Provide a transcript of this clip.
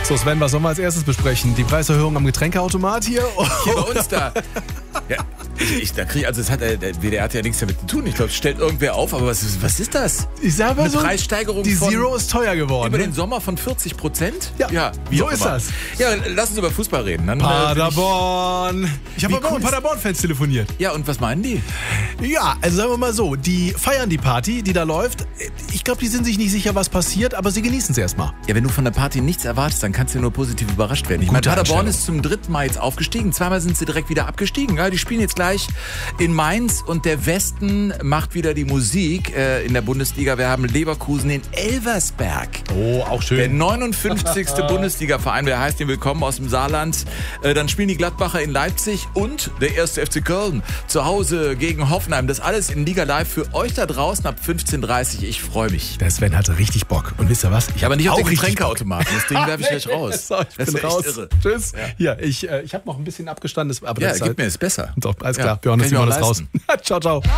So Sven, was sollen wir als erstes besprechen? Die Preiserhöhung am Getränkeautomat hier? Hier bei uns da. Ja, das hat der WDR hat ja nichts damit zu tun. Ich glaube, stellt irgendwer auf, aber was ist das? Ich sag mal eine so, Preissteigerung die von Zero ist teuer geworden. Über den Sommer von 40%? Ja, wie so auch ist immer. das. Ja, lass uns über Fußball reden. Dann, Paderborn. Ich habe Wie aber cool mit Paderborn-Fans telefoniert. Ja, und was meinen die? Ja, also sagen wir mal so, die feiern die Party, die da läuft. Ich glaube, die sind sich nicht sicher, was passiert, aber sie genießen es erstmal. Ja, wenn du von der Party nichts erwartest, dann kannst du nur positiv überrascht werden. Ich meine, Paderborn ist zum 3. Mal jetzt aufgestiegen. Zweimal sind sie direkt wieder abgestiegen. Ja, die spielen jetzt gleich in Mainz und der Westen macht wieder die Musik in der Bundesliga. Wir haben Leverkusen in Elversberg. Oh, auch schön. Der 59. Bundesliga-Verein, wer heißt den willkommen aus dem Saarland. Dann spielen die Gladbacher in Leipzig und der 1. FC Köln zu Hause gegen Hoffenheim. Das alles in Liga Live für euch da draußen ab 15:30 Uhr. Ich freue mich. Der Sven hatte richtig Bock. Und wisst ihr was? Ich aber nicht auf den richtig Getränkeautomaten. Das Ding werfe ich gleich raus. So, ich bin raus. Irre. Tschüss. Ja, ich habe noch ein bisschen abgestandenes. Aber Ja, das gib mir, ist besser. Alles klar, Ja, Björn, kann ich ziehen mir wir auch das raus. Ciao, ciao.